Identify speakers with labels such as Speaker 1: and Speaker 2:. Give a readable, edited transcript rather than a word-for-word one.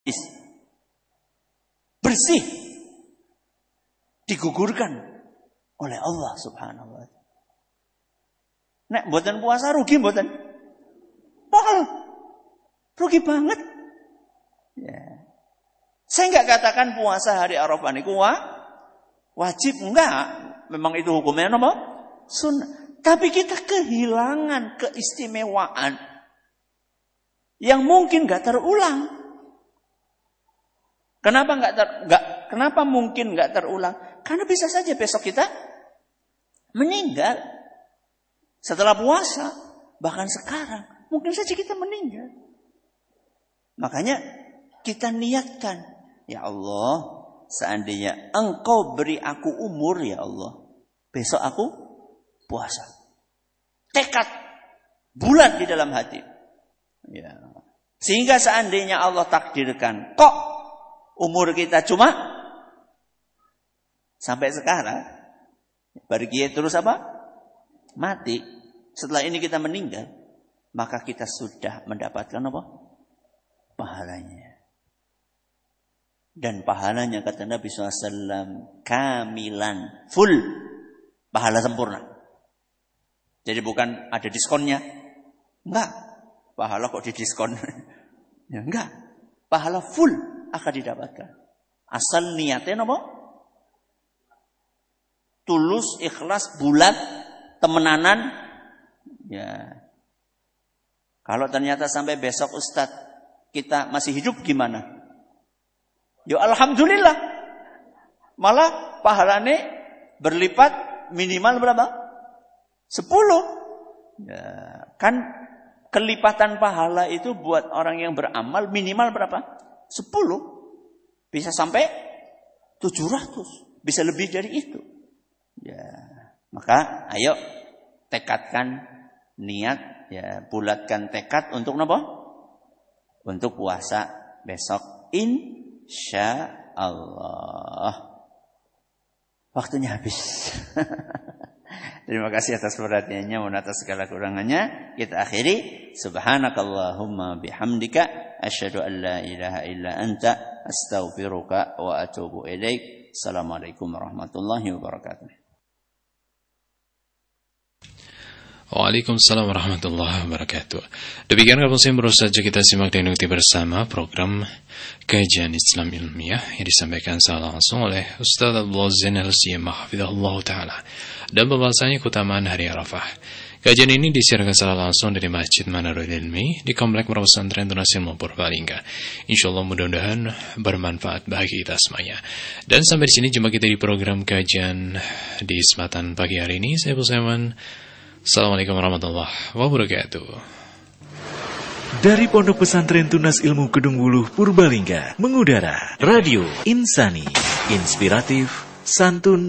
Speaker 1: bersih, digugurkan oleh Allah Subhanahu wa ta'ala. Nek mboten puasa rugi mboten? Rugi banget. Ya. Saya enggak katakan puasa hari Arafah niku wajib, enggak. Memang itu hukumnya apa? Sunnah. Tapi kita kehilangan keistimewaan yang mungkin enggak terulang. Kenapa mungkin enggak terulang? Karena bisa saja besok kita meninggal. Setelah puasa, bahkan sekarang, mungkin saja kita meninggal. Makanya kita niatkan, ya Allah, seandainya Engkau beri aku umur, ya Allah, besok aku puasa. Tekad bulat di dalam hati. Ya. Sehingga seandainya Allah takdirkan, kok umur kita cuma sampai sekarang, pergi terus apa? Mati. Setelah ini kita meninggal, maka kita sudah mendapatkan apa? Pahalanya. Dan pahalanya kata Nabi SAW kamilan, full, pahala sempurna. Jadi bukan ada diskonnya, enggak. Pahala kok didiskon? Ya enggak. Pahala full akan didapatkan. Asal niatnya apa? Tulus, ikhlas, bulat, temenanan. Ya. Kalau ternyata sampai besok Ustadz kita masih hidup gimana? Ya alhamdulillah. Malah pahalanya berlipat minimal berapa? 10. Ya, kan kelipatan pahala itu buat orang yang beramal minimal berapa? 10. Bisa sampai 700. Bisa lebih dari itu. Ya, maka ayo tekadkan niat, ya, bulatkan tekad untuk apa? Untuk puasa besok insyaallah. Waktunya habis. Terima kasih atas perhatiannya, mohon atas segala kurangannya. Kita akhiri. Subhanakallahumma bihamdika asyhadu an la ilaha illa anta astaghfiruka wa atubu ilaik. Assalamualaikum warahmatullahi wabarakatuh.
Speaker 2: Waalaikumsalam warahmatullahi wabarakatuh. Demikian kawan yang baru saja kita simak dan ikuti bersama program Kajian Islam Ilmiah yang disampaikan secara langsung oleh Ustaz Abdul Zain Al-Siyamah hafizahullah ta'ala, dan pembahasannya keutamaan hari Arafah. Kajian ini disiarkan secara langsung dari Masjid Manarul Ilmi di Komplek Pesantren Tunas Ilmu Purbalingga. Insyaallah mudah-mudahan bermanfaat bagi kita semuanya. Dan sampai di sini jumpa kita di program kajian di kesempatan pagi hari ini. Saya Buseman. Assalamualaikum warahmatullahi wabarakatuh.
Speaker 3: Dari Pondok Pesantren Tunas Ilmu Kedung Wuluh Purbalingga mengudara Radio Insani, inspiratif, santun